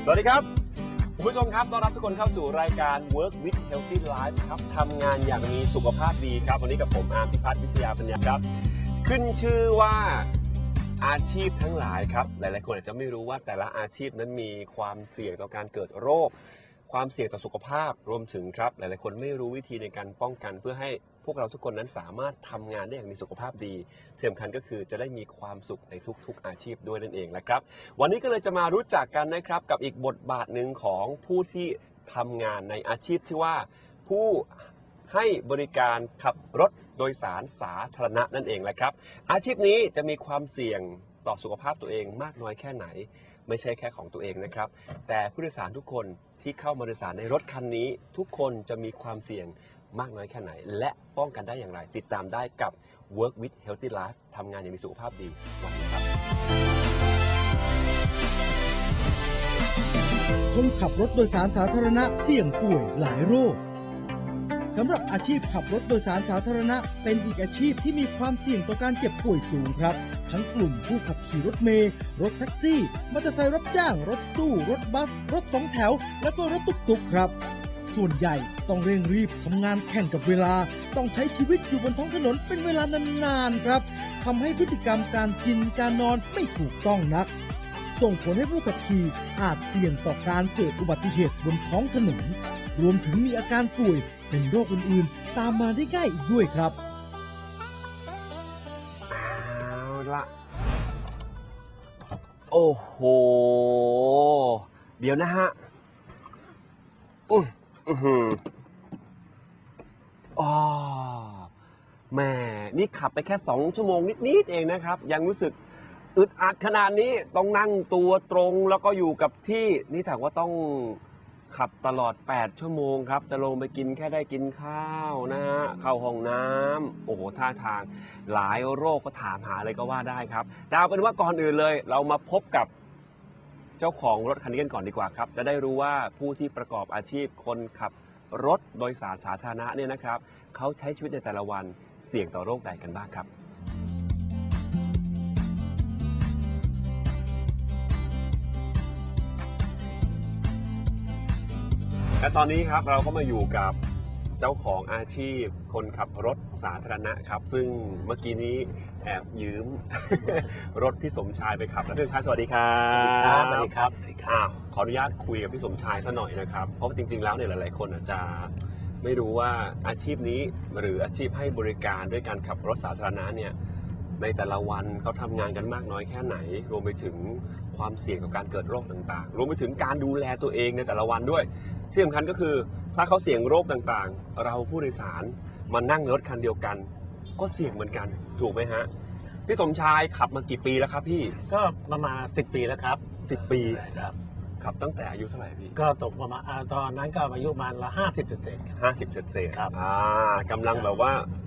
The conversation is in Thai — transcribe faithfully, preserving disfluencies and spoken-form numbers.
สวัสดีครับคุณผู้ชมครับต้อนรับทุกคนเข้าสู่รายการ Work with Healthy Life ครับทำงานอย่างมีสุขภาพดีครับวันนี้กับผมอาร์มพิพัฒน์วิทยาปัญญาครับขึ้นชื่อว่าอาชีพทั้งหลายครับหลายๆคนอาจจะไม่รู้ว่าแต่ละอาชีพนั้นมีความเสี่ยงต่อการเกิดโรคความเสี่ยงต่อสุขภาพรวมถึงครับหลายๆคนไม่รู้วิธีในการป้องกันเพื่อให้พวกเราทุกคนนั้นสามารถทำงานได้อย่างมีสุขภาพดีที่สำคัญก็คือจะได้มีความสุขในทุกๆอาชีพด้วยนั่นเองนะครับวันนี้ก็เลยจะมารู้จักกันนะครับกับอีกบทบาทหนึ่งของผู้ที่ทำงานในอาชีพที่ว่าผู้ให้บริการขับรถโดยสารสาธารณะนั่นเองแหละครับอาชีพนี้จะมีความเสี่ยงต่อสุขภาพตัวเองมากน้อยแค่ไหนไม่ใช่แค่ของตัวเองนะครับแต่ผู้โดยสารทุกคนที่เข้ามาโดยสารในรถคันนี้ทุกคนจะมีความเสี่ยงมากน้อยแค่ไหนและป้องกันได้อย่างไรติดตามได้กับ Work with Healthy Life ทำงานอย่างมีสุขภาพดีวันนี้ครับคนขับรถโดยสารสาธารณะเสี่ยงป่วยหลายโรคสำหรับอาชีพขับรถโดยสารสาธารณะเป็นอีกอาชีพที่มีความเสี่ยงต่อการเจ็บป่วยสูงครับทั้งกลุ่มผู้ขับขี่รถเมล์รถแท็กซี่มอเตอร์ไซค์รับจ้างรถตู้รถบัสรถสองแถวและก็รถตุ๊กๆครับส่วนใหญ่ต้องเร่งรีบทำงานแข่งกับเวลาต้องใช้ชีวิตอยู่บนท้องถนนเป็นเวลานานๆครับทำให้พฤติกรรมการกินการนอนไม่ถูกต้องนักส่งผลให้ผู้ขับขี่อาจเสี่ยงต่อการเกิดอุบัติเหตุบนท้องถนนรวมถึงมีอาการป่วยเป็นโรคอื่นๆตามมาได้ง่ายอีกด้วยครับเอาละโอ้โหเดี๋ยวนะฮะอุ้ยอือหืออ๋อแม่นี่ขับไปแค่สองชั่วโมงนิดๆเองนะครับยังรู้สึกอึดอัดขนาดนี้ต้องนั่งตัวตรงแล้วก็อยู่กับที่นี่ถามว่าต้องขับตลอดแปดชั่วโมงครับจะลงไปกินแค่ได้กินข้าวนะฮะเข้าห้องน้ำโอ้โหท่าทางหลายโรคก็ถามหาเลยก็ว่าได้ครับแต่เอาเป็นว่าก่อนอื่นเลยเรามาพบกับเจ้าของรถคันนี้กันก่อนดีกว่าครับจะได้รู้ว่าผู้ที่ประกอบอาชีพคนขับรถโดยสารสาธารณะเนี่ยนะครับเขาใช้ชีวิตในแต่ละวันเสี่ยงต่อโรคใดกันบ้างครับและตอนนี้ครับเราก็มาอยู่กับเจ้าของอาชีพคนขับรถสาธารณะครับซึ่งเมื่อกี้นี้แอบยืม รถพี่สมชายไปขับแล้วพี่สมชายสวัสดีครับสวัสดีครับสวัสดีครับขออนุญาตคุยกับพี่สมชายซะหน่อยนะครับเพราะจริงๆแล้วเนี่ยหลายๆคนอาจจะไม่รู้ว่าอาชีพนี้หรืออาชีพให้บริการด้วยการขับรถสาธารณะเนี่ยในแต่ละวันเขาทำงานกันมากน้อยแค่ไหนรวมไปถึงความเสี่ยงต่อการเกิดโรคต่างๆรวมไปถึงการดูแลตัวเองในแต่ละวันด้วยที่สำคัญก็คือถ้าเขาเสี่ยงโรคต่างๆเราผู้โดยสารมานั่งรถคันเดียวกันก็เสี่ยงเหมือนกันถูกไหมฮะพี่สมชายขับมากี่ปีแล้วครับพี่ก็ประมาณสิบปีแล้วครับสิบปีครับขับตั้งแต่อายุเท่าไหร่พี่ก็ตกประมาณตอนนั้นก็อายุประมาณละห้าสิบเศษห้าสิบเศษครับอ่ากำลังแบบว่า